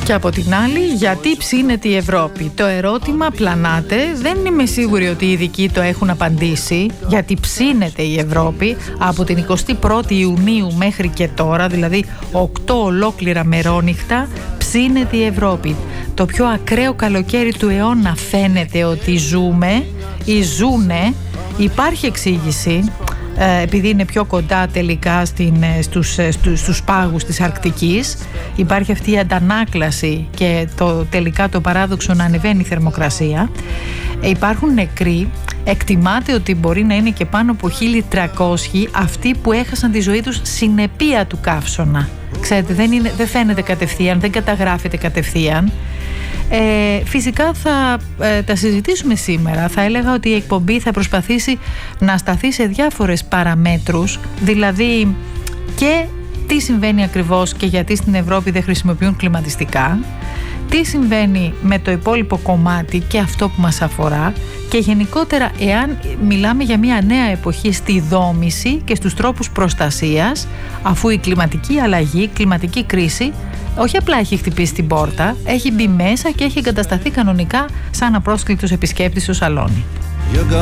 Και από την άλλη, γιατί ψήνεται η Ευρώπη? Το ερώτημα πλανάται, δεν είμαι σίγουρη ότι οι ειδικοί το έχουν απαντήσει. Γιατί ψήνεται η Ευρώπη από την 21η Ιουνίου μέχρι και τώρα, δηλαδή 8 ολόκληρα μερόνυχτα, ψήνεται η Ευρώπη. Το πιο ακραίο καλοκαίρι του αιώνα φαίνεται ότι ζούμε ή ζούνε. Υπάρχει εξήγηση, επειδή είναι πιο κοντά τελικά στους πάγους της Αρκτικής. Υπάρχει αυτή η αντανάκλαση και τελικά το παράδοξο να ανεβαίνει η θερμοκρασία. Υπάρχουν νεκροί. Εκτιμάται ότι μπορεί να είναι και πάνω από 1.300 αυτοί που έχασαν τη ζωή τους συνεπία του καύσωνα. Ξέρετε, δεν φαίνεται κατευθείαν, δεν καταγράφεται κατευθείαν. Φυσικά θα τα συζητήσουμε σήμερα. Θα έλεγα ότι η εκπομπή θα προσπαθήσει να σταθεί σε διάφορες παραμέτρους, δηλαδή και τι συμβαίνει ακριβώς και γιατί στην Ευρώπη δεν χρησιμοποιούν κλιματιστικά, τι συμβαίνει με το υπόλοιπο κομμάτι και αυτό που μας αφορά, και γενικότερα εάν μιλάμε για μια νέα εποχή στη δόμηση και στους τρόπους προστασίας, αφού η κλιματική αλλαγή, η κλιματική κρίση όχι απλά έχει χτυπήσει την πόρτα, έχει μπει μέσα και έχει εγκατασταθεί κανονικά σαν απρόσκλητος επισκέπτης στο σαλόνι.